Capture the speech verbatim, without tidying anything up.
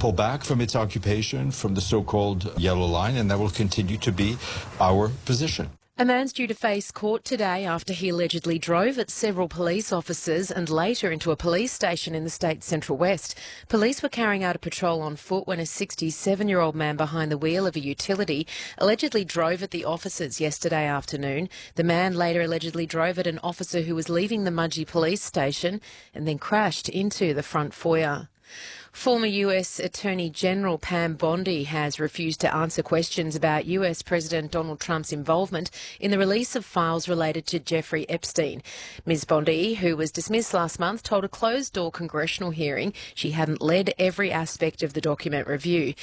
pull back from its occupation from the so-called Yellow Line, and that will continue to be our position. A man's due to face court today after he allegedly drove at several police officers and later into a police station in the state's Central West. Police were carrying out a patrol on foot when a sixty-seven-year-old man behind the wheel of a utility allegedly drove at the officers yesterday afternoon. The man later allegedly drove at an officer who was leaving the Mudgee police station and then crashed into the front foyer. Former U S Attorney General Pam Bondi has refused to answer questions about U S President Donald Trump's involvement in the release of files related to Jeffrey Epstein. Miz Bondi, who was dismissed last month, told a closed-door congressional hearing she hadn't led every aspect of the document review.